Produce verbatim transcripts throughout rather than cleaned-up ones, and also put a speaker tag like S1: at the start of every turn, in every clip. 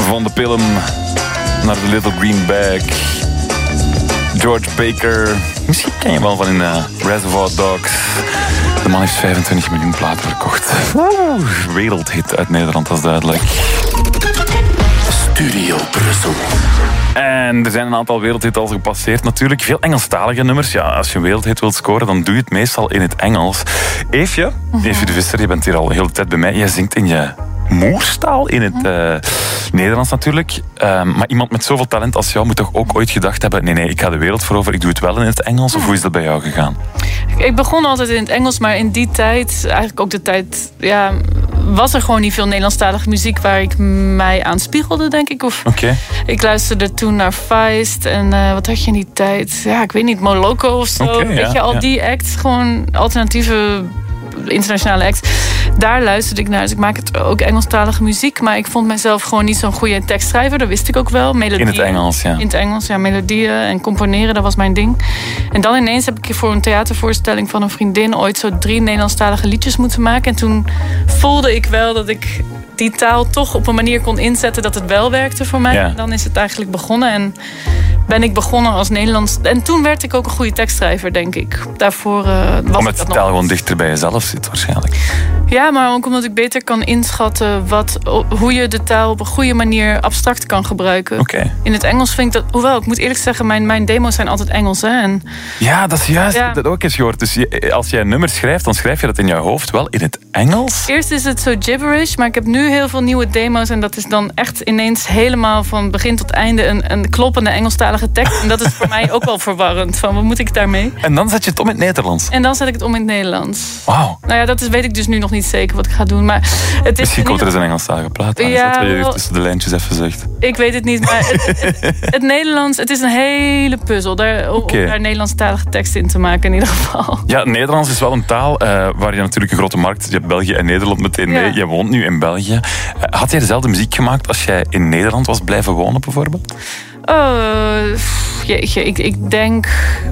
S1: van de film naar The Little Green Bag. George Baker. Misschien ken je wel van in uh, Reservoir Dogs. De man heeft vijfentwintig miljoen platen verkocht. Oeh, wereldhit uit Nederland, dat is duidelijk.
S2: Studio Brussel.
S1: En er zijn een aantal wereldhits al gepasseerd natuurlijk. Veel Engelstalige nummers. Ja, als je een wereldhit wilt scoren, dan doe je het meestal in het Engels. Eefje, mm-hmm. Eefje de Visser, je bent hier al de hele tijd bij mij. Jij zingt in je moerstaal, in het uh, Nederlands natuurlijk. Uh, maar iemand met zoveel talent als jou moet toch ook ooit gedacht hebben, nee, nee, ik ga de wereld veroveren, ik doe het wel in het Engels. Of hoe is dat bij jou gegaan?
S3: Ik begon altijd in het Engels, maar in die tijd, eigenlijk ook de tijd, ja, was er gewoon niet veel Nederlandstalige muziek waar ik mij aan spiegelde, denk ik. Of
S1: okay.
S3: Ik luisterde toen naar Feist en uh, wat had je in die tijd? Ja, ik weet niet, Moloko of zo.
S1: Okay,
S3: weet
S1: ja,
S3: je, al
S1: ja.
S3: die acts, gewoon alternatieve internationale acts. Daar luisterde ik naar. Dus ik maak het ook Engelstalige muziek. Maar ik vond mezelf gewoon niet zo'n goede tekstschrijver. Dat wist ik ook wel. Melodieën,
S1: in het Engels, ja.
S3: In het Engels, ja. Melodieën en componeren, dat was mijn ding. En dan ineens heb ik voor een theatervoorstelling van een vriendin ooit zo drie Nederlandstalige liedjes moeten maken. En toen voelde ik wel dat ik die taal toch op een manier kon inzetten dat het wel werkte voor mij.
S1: Ja.
S3: En dan is het eigenlijk begonnen. En ben ik begonnen als Nederlands. En toen werd ik ook een goede tekstschrijver, denk ik. Daarvoor uh, was
S1: Omdat
S3: ik
S1: de taal gewoon dichter bij jezelf zit, waarschijnlijk.
S3: Ja, maar ook omdat ik beter kan inschatten wat, hoe je de taal op een goede manier abstract kan gebruiken.
S1: Okay.
S3: In het Engels vind ik dat. Hoewel, ik moet eerlijk zeggen, mijn, mijn demo's zijn altijd Engels. Hè? En,
S1: ja, dat is juist.
S3: Ja.
S1: Dat ook eens gehoord. Dus je, als jij een nummer schrijft, dan schrijf je dat in je hoofd wel in het Engels.
S3: Eerst is het zo gibberish, maar ik heb nu heel veel nieuwe demo's. En dat is dan echt ineens helemaal van begin tot einde een, een kloppende Engelstalige tekst. En dat is voor mij ook wel verwarrend. Van, wat moet ik daarmee?
S1: En dan zet je het om in het Nederlands?
S3: En dan zet ik het om in het Nederlands.
S1: Wauw.
S3: Nou ja, dat is, weet ik dus nu nog niet zeker wat ik ga doen. Maar het is
S1: Misschien komt er
S3: ieder...
S1: eens een Engelstalige plaat aan.
S3: Ja,
S1: is dat wat je
S3: wel...
S1: tussen de lijntjes even zegt?
S3: Ik weet het niet, maar het, het, het Nederlands, het is een hele puzzel. Daar, om,
S1: okay.
S3: om daar Nederlandstalige teksten in te maken in ieder geval.
S1: Ja, Nederlands is wel een taal uh, waar je natuurlijk een grote markt... Je hebt België en Nederland meteen mee. Ja. Je woont nu in België. Uh, had jij dezelfde muziek gemaakt als jij in Nederland was blijven wonen bijvoorbeeld?
S3: Uh, jeetje, ik, ik denk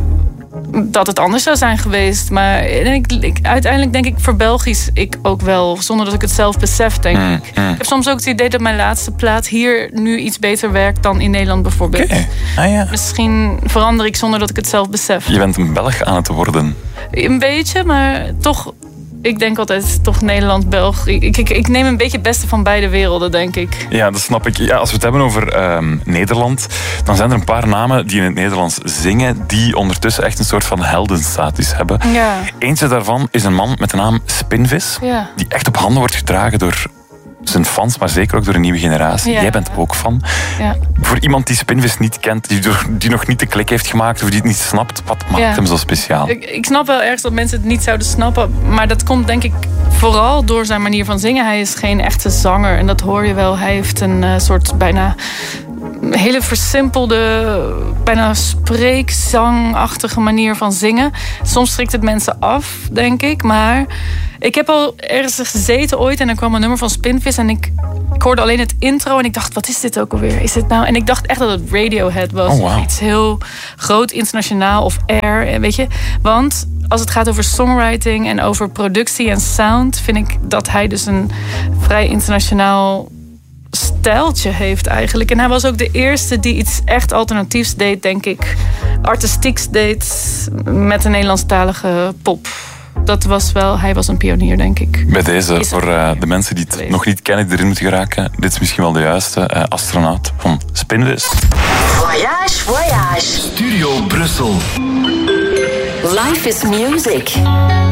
S3: dat het anders zou zijn geweest. Maar ik, ik, uiteindelijk denk ik verbelgisch ik ook wel. Zonder dat ik het zelf besef, denk
S1: mm,
S3: ik.
S1: Mm.
S3: Ik heb soms ook het idee dat mijn laatste plaat hier nu iets beter werkt dan in Nederland bijvoorbeeld.
S1: Okay. Ah, ja.
S3: Misschien verander ik zonder dat ik het zelf besef.
S1: Je bent een Belg aan het worden.
S3: Een beetje, maar toch... Ik denk altijd toch Nederland-Belg. Ik, ik, ik neem een beetje het beste van beide werelden, denk ik.
S1: Ja, dat snap ik. Ja, als we het hebben over um, Nederland, dan zijn er een paar namen die in het Nederlands zingen, die ondertussen echt een soort van heldenstatus hebben.
S3: Ja.
S1: Eentje daarvan is een man met de naam Spinvis,
S3: ja.
S1: die echt op handen wordt gedragen door zijn fans, maar zeker ook door een nieuwe generatie.
S3: Ja.
S1: Jij bent ook fan.
S3: Ja.
S1: Voor iemand die Spinvis niet kent, die, die nog niet de klik heeft gemaakt of die het niet snapt, wat maakt
S3: ja.
S1: hem zo speciaal?
S3: Ik, ik snap wel ergens dat mensen het niet zouden snappen, maar dat komt denk ik vooral door zijn manier van zingen. Hij is geen echte zanger en dat hoor je wel. Hij heeft een uh, soort bijna hele versimpelde, bijna spreekzangachtige manier van zingen. Soms schrikt het mensen af, denk ik, maar ik heb al ergens gezeten ooit en er kwam een nummer van Spinvis en ik, ik hoorde alleen het intro en ik dacht, wat is dit ook alweer? Is dit nou? En ik dacht echt dat het Radiohead was.
S1: Oh, wow.
S3: Iets heel groot, internationaal of Air, weet je. Want als het gaat over songwriting en over productie en sound, vind ik dat hij dus een vrij internationaal stijltje heeft eigenlijk. En hij was ook de eerste die iets echt alternatiefs deed, denk ik. Artistieks deed met een Nederlandstalige pop. Dat was wel, hij was een pionier, denk ik.
S1: Bij deze, voor uh, de mensen die het geweest. nog niet kennen, die erin moeten geraken, dit is misschien wel de juiste uh, astronaut van Spinvis.
S4: Voyage, voyage.
S2: Studio Brussel.
S4: Life is music.